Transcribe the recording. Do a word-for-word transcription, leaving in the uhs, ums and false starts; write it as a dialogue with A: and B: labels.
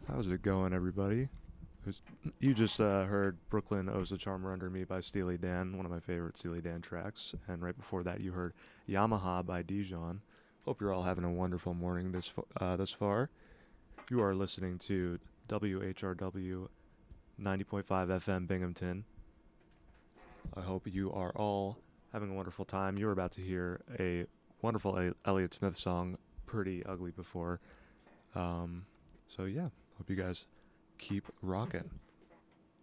A: How's it going, everybody? It was- You just uh, heard Brooklyn Owes the Charmer Under Me by Steely Dan, one of my favorite Steely Dan tracks. And right before that, you heard Yamaha by Dijon. Hope you're all having a wonderful morning this, f- uh, this far. You are listening to W H R W ninety point five F M Binghamton. I hope you are all having a wonderful time. You're about to hear a wonderful A- Elliott Smith song, Pretty Ugly Before. Um, so, yeah, hope you guys keep rocking.